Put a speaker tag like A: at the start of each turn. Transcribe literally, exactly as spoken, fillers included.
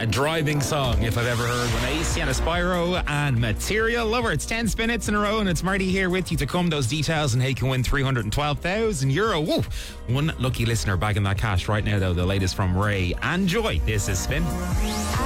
A: A driving song, if I've ever heard one. A Sienna Spyro and Material Lover. It's ten spin-hits in a row, and it's Marty here with you to come those details and how you can win three hundred twelve thousand euro. Woo! One lucky listener bagging that cash right now, though. The latest from Ray and Joy. This is Spin.